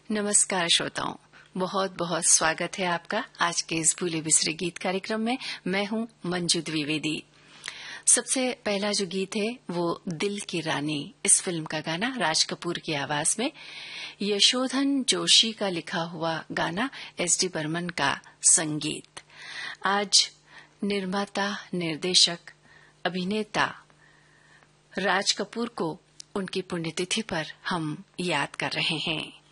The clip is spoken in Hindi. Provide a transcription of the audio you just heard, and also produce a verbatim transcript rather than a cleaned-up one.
नमस्कार श्रोताओं, बहुत बहुत स्वागत है आपका आज के इस भूले बिसरे गीत कार्यक्रम में। मैं हूं मंजू द्विवेदी। सबसे पहला जो गीत है वो दिल की रानी, इस फिल्म का गाना राज कपूर की आवाज में, यशोधन जोशी का लिखा हुआ गाना, एस डी बर्मन का संगीत। आज निर्माता, निर्देशक, अभिनेता राज कपूर को उनकी पुण्यतिथि पर हम याद कर रहे हैं।